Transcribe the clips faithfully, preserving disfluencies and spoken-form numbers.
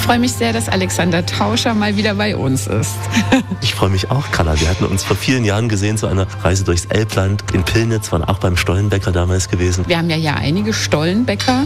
freue mich sehr, dass Alexander Tauscher mal wieder bei uns ist. Ich freue mich auch, Carla. Wir hatten uns vor vielen Jahren gesehen zu einer Reise durchs Elbland. In Pillnitz, waren auch beim Stollenbäcker damals gewesen. Wir haben ja hier einige Stollenbäcker,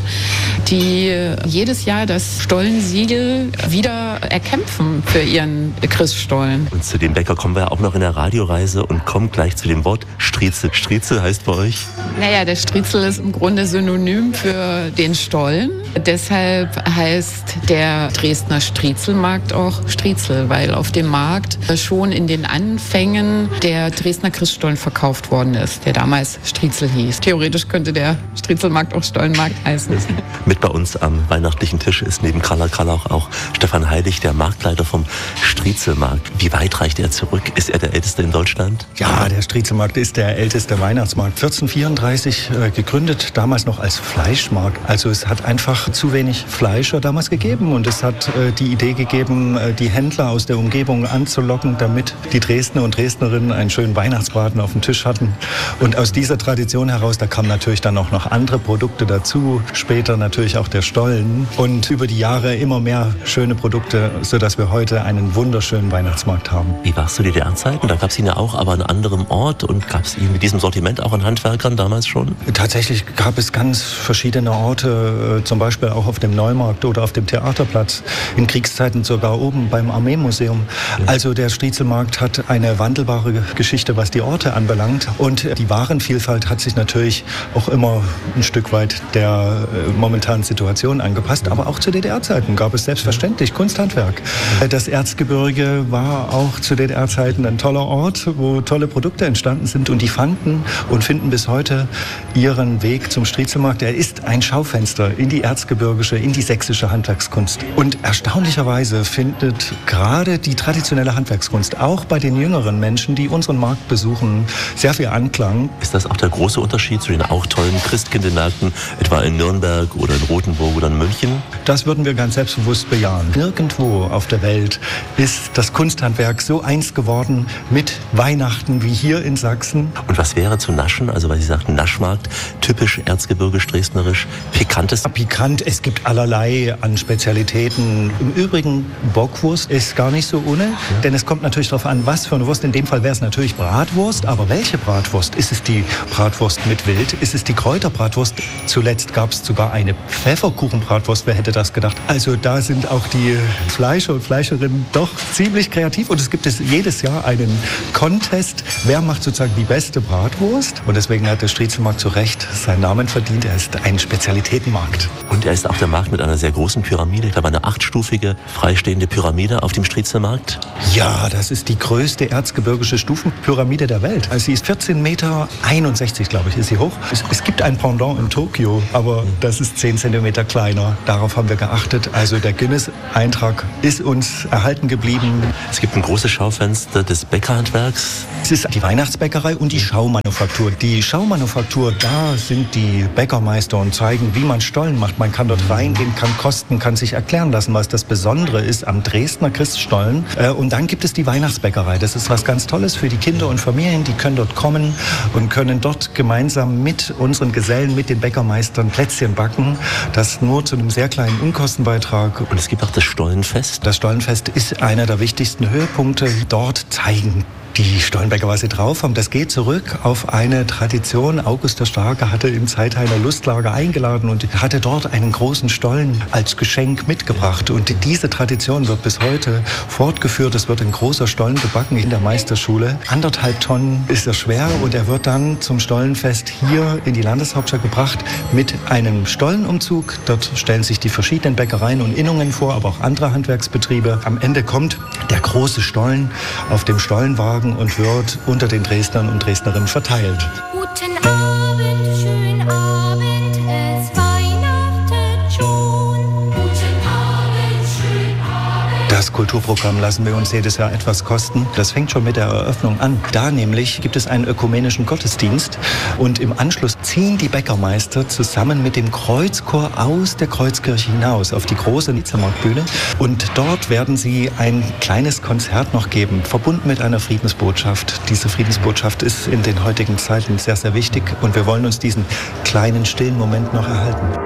die jedes Jahr das Stollensiegel wieder erkämpfen für ihren Christstollen. Und zu dem Bäcker kommen wir auch noch in der Radioreise und kommen gleich zu dem Wort Striezel. Striezel heißt bei euch? Naja, der Striezel ist im Grunde synonym für den Stollen. Deshalb heißt der Dresdner Striezelmarkt auch Striezel, weil auf dem Markt schon in den Anfängen der Dresdner Christstollen verkauft worden ist, der damals Striezel hieß. Theoretisch könnte der Striezelmarkt auch Stollenmarkt heißen. Mit bei uns am weihnachtlichen Tisch ist neben Carla Krallauch auch Stefan Heilig, der Marktleiter vom Striezelmarkt. Wie weit reicht er zurück? Ist er der älteste in Deutschland? Ja, der Striezelmarkt ist der älteste Weihnachtsmarkt. vierzehnhundertvierunddreißig äh, gegründet, damals noch als Fleischmarkt. Also es hat einfach zu wenig Fleischer damals gegeben und es hat äh, die Idee gegeben, äh, die Händler aus der Umgebung anzulocken, damit die Dresdner und Dresdnerinnen einen schönen Weihnachtsbraten auf dem Tisch hatten. Und aus dieser Tradition heraus, da kamen natürlich dann auch noch andere Produkte dazu, später natürlich auch der Stollen und über die Jahre immer mehr schöne Produkte, sodass wir heute einen wunderschönen Weihnachtsmarkt haben. Wie war es zu D D R-Zeiten? Da gab es ihn ja auch, aber an anderem Ort und gab es ihn mit diesem Sortiment auch an Handwerkern damals schon? Tatsächlich gab es ganz verschiedene Orte, zum Beispiel auch auf dem Neumarkt oder auf dem Theaterplatz, in Kriegszeiten sogar oben beim Armeemuseum. Ja. Also der Striezelmarkt hat eine wandelbare Geschichte, was die Orte anbelangt und die Warenvielfalt hat sich natürlich auch immer ein Stück weit der momentanen Situation angepasst, aber auch zu D D R-Zeiten gab es selbstverständlich Kunsthandwerk. Das Erzgebirge war auch zu D D R-Zeiten ein toller Ort, wo tolle Produkte entstanden sind und die fanden und finden bis heute ihren Weg zum Striezelmarkt. Er ist ein Schaufenster in die erzgebirgische, in die sächsische Handwerkskunst. Und erstaunlicherweise findet gerade die traditionelle Handwerkskunst auch bei den jüngeren Menschen, die unseren Markt besuchen, sehr viel Anklang. Ist das auch der große Unterschied zu den auch tollen Christkindlmärkten, etwa in Nürnberg oder in Rothenburg oder in München? Das würden wir ganz selbstbewusst bejahen. Nirgendwo auf der Welt ist das Kunsthandwerk so eins geworden mit Weihnachten wie hier in Sachsen. Und was wäre zu naschen, also weil Sie sagten Naschmarkt, typisch erzgebirgisch, dresdnerisch, pikantes? Pikant, es gibt allerlei an Spezialitäten. Im Übrigen, Bockwurst ist gar nicht so ohne, ja. Denn es kommt natürlich darauf an, was für eine Wurst. In dem Fall wäre es natürlich Bratwurst, aber welche Bratwurst? Ist es die Bratwurst mit Wild? Ist es die Kräuterbratwurst? Zuletzt gab es sogar eine Pfefferkuchenbratwurst, wer hätte das gedacht? Also da sind auch die Fleischer und Fleischerinnen doch ziemlich kreativ und es gibt es jedes Jahr einen Contest, wer macht sozusagen die beste Bratwurst und deswegen hat der Striezelmarkt zu Recht seinen Namen verdient. Er ist ein Spezialitätenmarkt. Und er ist auch der Markt mit einer sehr großen Pyramide, ich glaube eine achtstufige freistehende Pyramide auf dem Striezelmarkt. Ja, das ist die größte erzgebirgische Stufenpyramide der Welt. Also sie ist vierzehn Meter einundsechzig, glaube ich, ist sie hoch. Es, es gibt ein Pendant in Tokio, aber das ist zehn Zentimeter kleiner. Darauf haben wir geachtet. Also der Guinness-Eintrag ist uns erhalten geblieben. Es gibt ein großes Schaufenster des Bäckerhandwerks. Es ist die Weihnachtsbäckerei und die Schaumanufaktur. Die Schaumanufaktur, da sind die Bäckermeister und zeigen, wie man Stollen macht. Man kann dort reingehen, kann kosten, kann sich erklären lassen, was das Besondere ist am Dresdner Christstollen. Und dann gibt es die Weihnachtsbäckerei. Das ist was ganz Tolles für die Kinder und Familien. Die können dort kommen und können dort gemeinsam mit unseren Gesellen, mit den Bäckermeistern Plätzchen backen. Das nur zu einem sehr kleinen Unkostenbeitrag. Und es gibt auch das Stollenfest. Das Stollenfest ist einer der wichtigsten Höhepunkte. Dort zeigen die Stollenbäcker, was sie drauf haben. Das geht zurück auf eine Tradition. August der Starke hatte im Zeitheiner Lustlager eingeladen und hatte dort einen großen Stollen als Geschenk mitgebracht. Und diese Tradition wird bis heute fortgeführt. Es wird ein großer Stollen gebacken in der Meisterschule. Anderthalb Tonnen ist er schwer und er wird dann zum Stollenfest hier in die Landeshauptstadt gebracht mit einem Stollenumzug. Dort stellen sich die verschiedenen Bäckereien und Innungen vor, aber auch andere Handwerksbetriebe. Am Ende kommt der große Stollen auf dem Stollenwagen und wird unter den Dresdnern und Dresdnerinnen verteilt. Guten Abend, schönen Abend, es weihnachtet schon. Guten Abend, schönen Abend. Das Kulturprogramm lassen wir uns jedes Jahr etwas kosten. Das fängt schon mit der Eröffnung an. Da nämlich gibt es einen ökumenischen Gottesdienst und im Anschluss ziehen die Bäckermeister zusammen mit dem Kreuzchor aus der Kreuzkirche hinaus auf die große Striezelmarktbühne und dort werden sie ein kleines Konzert noch geben, verbunden mit einer Friedensbotschaft. Diese Friedensbotschaft ist in den heutigen Zeiten sehr, sehr wichtig und wir wollen uns diesen kleinen, stillen Moment noch erhalten. Ein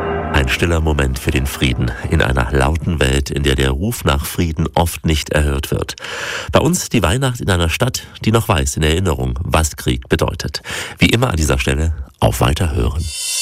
Ein stiller Moment für den Frieden in einer lauten Welt, in der der Ruf nach Frieden oft nicht erhört wird. Bei uns die Weihnacht in einer Stadt, die noch weiß in Erinnerung, was Krieg bedeutet. Wie immer an dieser Stelle auf Weiterhören.